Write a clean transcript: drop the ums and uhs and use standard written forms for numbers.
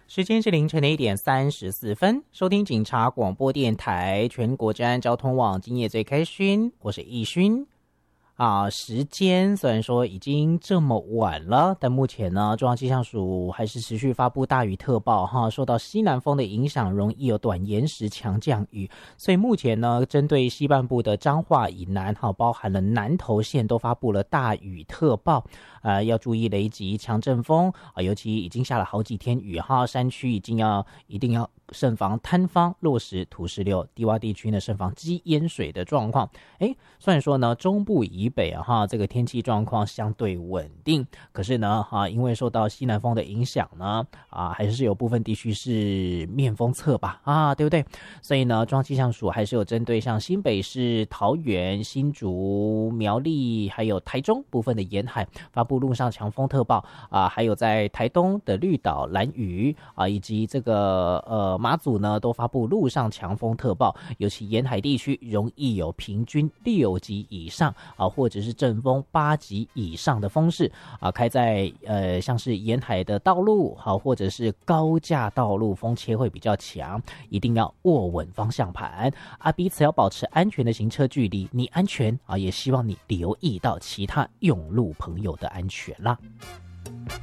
时间是凌晨的1:34，收听警察广播电台全国治安交通网，今夜最开心，我是易勋。时间虽然说已经这么晚了，但目前呢，中央气象署还是持续发布大雨特报哈，受到西南风的影响，容易有短延时强降雨，所以目前呢，针对西半部的彰化以南哈，包含了南投县都发布了大雨特报，要注意雷击、强阵风尤其已经下了好几天雨哈，山区一定要慎防坍方、落石、土石流，低洼地区呢慎防积淹水的状况。虽然说呢，中部以北这个天气状况相对稳定，可是呢因为受到西南风的影响呢还是有部分地区是面风侧吧对不对？所以呢，中央气象署还是有针对像新北市、桃园、新竹、苗栗还有台中部分的沿海发布陆上强风特报还有在台东的绿岛、兰屿以及这个马祖呢都发布陆上强风特报，尤其沿海地区容易有平均6级以上或者是阵风8级以上的风势开在像是沿海的道路或者是高架道路，风切会比较强，一定要握稳方向盘彼此要保持安全的行车距离，你安全也希望你留意到其他用路朋友的安全啦。